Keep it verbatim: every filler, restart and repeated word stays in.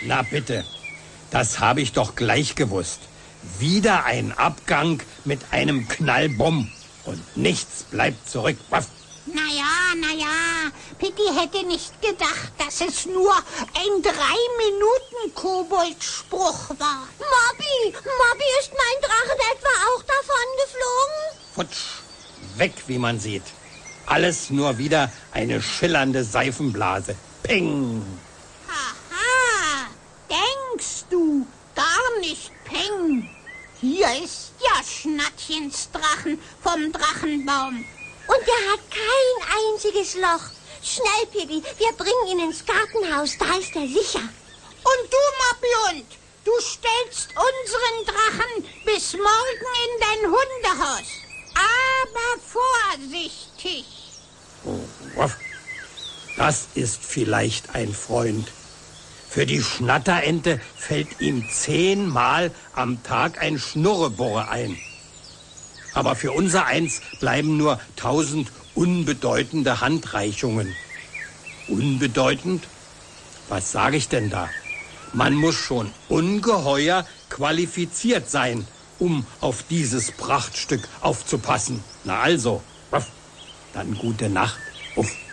Na bitte, das habe ich doch gleich gewusst. Wieder ein Abgang mit einem Knallbumm. Und nichts bleibt zurück. Waff. Naja, naja, Pitti hätte nicht gedacht, dass es nur ein Drei-Minuten-Kobold-Spruch war. Mobby, Mobby, ist mein Drachen etwa auch davon geflogen? Futsch, weg, wie man sieht. Alles nur wieder eine schillernde Seifenblase. Ping! Haha, denkst du, gar nicht Peng. Hier ist ja Schnattchens Drachen vom Drachenbaum. Und er hat kein einziges Loch. Schnell, Pitti, wir bringen ihn ins Gartenhaus, da ist er sicher. Und du, Moppi, du stellst unseren Drachen bis morgen in dein Hundehaus. Aber vorsichtig. Waff. Das ist vielleicht ein Freund. Für die Schnatterente fällt ihm zehnmal am Tag ein Schnurrebore ein. Aber für unser Eins bleiben nur tausend unbedeutende Handreichungen. Unbedeutend? Was sage ich denn da? Man muss schon ungeheuer qualifiziert sein, um auf dieses Prachtstück aufzupassen. Na also, dann gute Nacht. Uff.